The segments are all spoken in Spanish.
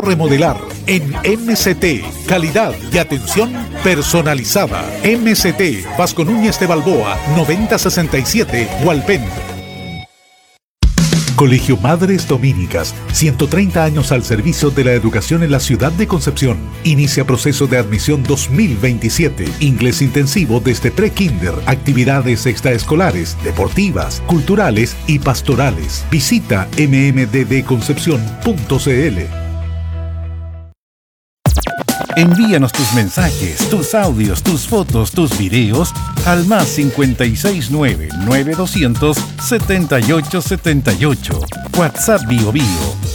remodelar. En MCT, calidad y atención personalizada. MCT, Vasco Núñez de Balboa, 9067, Hualpén. Colegio Madres Dominicas, 130 años al servicio de la educación en la ciudad de Concepción. Inicia proceso de admisión 2027. Inglés intensivo desde pre-kinder, actividades extraescolares, deportivas, culturales y pastorales. Visita mmddconcepción.cl. Envíanos tus mensajes, tus audios, tus fotos, tus videos al más 569-9200-7878. WhatsApp Bio Bio.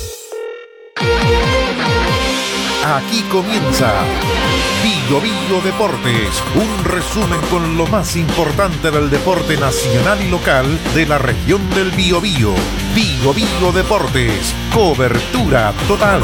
Aquí comienza Bio Bio Deportes, un resumen con lo más importante del deporte nacional y local de la región del Biobío. Bio Bio Deportes, cobertura total.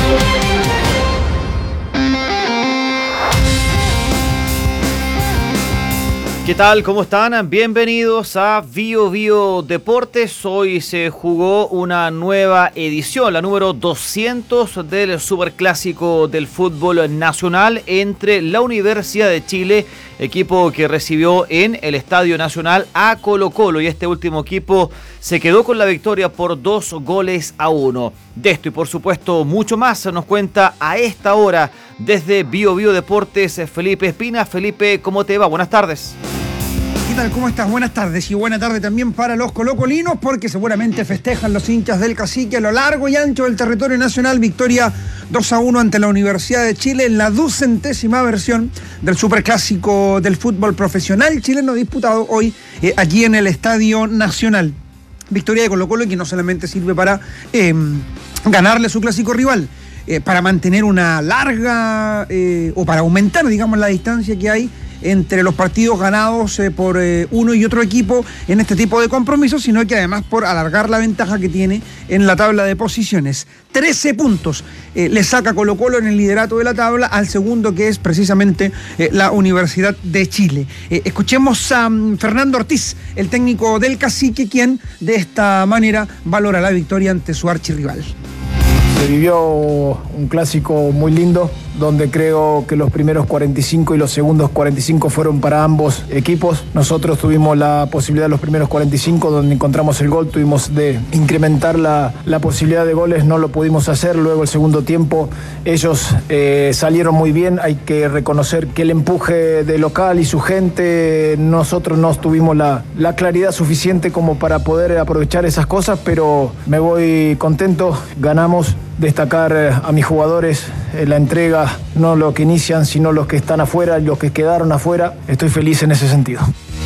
¿Qué tal? ¿Cómo están? Bienvenidos a Bio Bio Deportes. Hoy se jugó una nueva edición, la número 200 del Superclásico del fútbol nacional entre la Universidad de Chile, equipo que recibió en el Estadio Nacional a Colo-Colo, y este último equipo se quedó con la victoria por 2-1. De esto y por supuesto mucho más nos cuenta a esta hora desde Bio Bio Deportes Felipe Espina. Felipe, ¿cómo te va? Buenas tardes. ¿Qué tal? ¿Cómo estás? Buenas tardes, y buena tarde también para los colocolinos, porque seguramente festejan los hinchas del Cacique a lo largo y ancho del territorio nacional. Victoria 2-1 ante la Universidad de Chile en la 200ª versión del Superclásico del fútbol profesional chileno disputado hoy aquí en el Estadio Nacional. Victoria de Colo-Colo, que no solamente sirve para ganarle a su clásico rival, para mantener una larga o para aumentar, digamos, la distancia que hay entre los partidos ganados por uno y otro equipo en este tipo de compromisos, sino que además por alargar la ventaja que tiene en la tabla de posiciones. 13 puntos le saca Colo-Colo en el liderato de la tabla al segundo, que es precisamente la Universidad de Chile. Escuchemos a Fernando Ortiz, el técnico del Cacique, quien de esta manera valora la victoria ante su archirrival. Se vivió un clásico muy lindo, donde creo que los primeros 45 y los segundos 45 fueron para ambos equipos. Nosotros tuvimos la posibilidad de los primeros 45, donde encontramos el gol, tuvimos de incrementar la posibilidad de goles, no lo pudimos hacer. Luego el segundo tiempo ellos salieron muy bien. Hay que reconocer que el empuje de local y su gente, nosotros no tuvimos la claridad suficiente como para poder aprovechar esas cosas, pero me voy contento, ganamos. Destacar a mis jugadores la entrega, no los que inician, sino los que están afuera, los que quedaron afuera. Estoy feliz en ese sentido.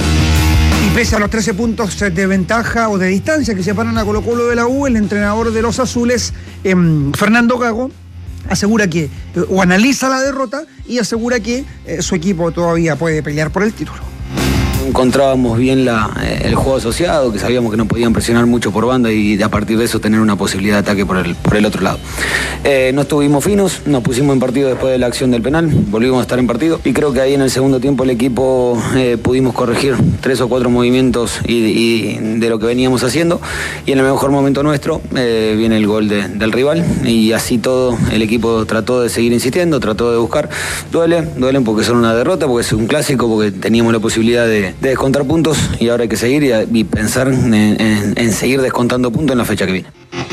Y pese a los 13 puntos de ventaja o de distancia que separan a Colo-Colo de la U, el entrenador de los azules, Fernando Gago, asegura que, o analiza la derrota y asegura que su equipo todavía puede pelear por el título. Encontrábamos bien el juego asociado, que sabíamos que no podían presionar mucho por banda y a partir de eso tener una posibilidad de ataque por el otro lado. No estuvimos finos, nos pusimos en partido después de la acción del penal, volvimos a estar en partido y creo que ahí en el segundo tiempo el equipo pudimos corregir 3 o 4 movimientos y de lo que veníamos haciendo, y en el mejor momento nuestro viene el gol del rival, y así todo el equipo trató de seguir insistiendo, trató de buscar. Duelen porque son una derrota, porque es un clásico, porque teníamos la posibilidad de descontar puntos y ahora hay que seguir y pensar en seguir descontando puntos en la fecha que viene.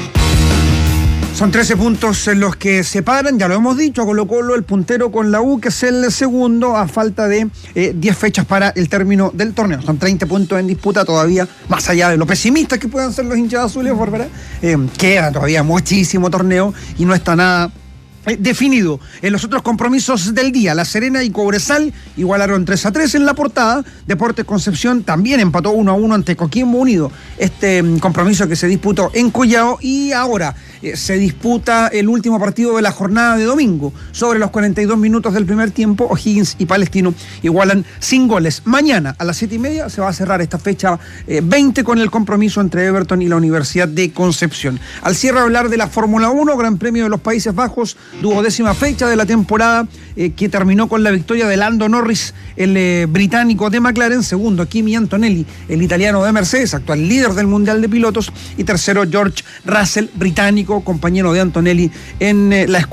Son 13 puntos en los que separan, ya lo hemos dicho, a Colo-Colo, el puntero, con la U, que es el segundo, a falta de 10 fechas para el término del torneo. Son 30 puntos en disputa todavía, más allá de lo pesimistas que puedan ser los hinchas azules, ¿verdad? Queda todavía muchísimo torneo y no está nada definido. En los otros compromisos del día, La Serena y Cobresal igualaron 3-3 en la portada. Deportes Concepción también empató 1-1 ante Coquimbo Unido. Este compromiso que se disputó en Collao, y ahora se disputa el último partido de la jornada de domingo. Sobre los 42 minutos del primer tiempo, O'Higgins y Palestino igualan sin goles. Mañana a las 7:30 se va a cerrar esta fecha 20 con el compromiso entre Everton y la Universidad de Concepción. Al cierre, hablar de la Fórmula 1, Gran Premio de los Países Bajos, 12ª fecha de la temporada, que terminó con la victoria de Lando Norris, el británico de McLaren. Segundo, Kimi Antonelli, el italiano de Mercedes, actual líder del Mundial de Pilotos. Y tercero, George Russell, británico, compañero de Antonelli en la escuadra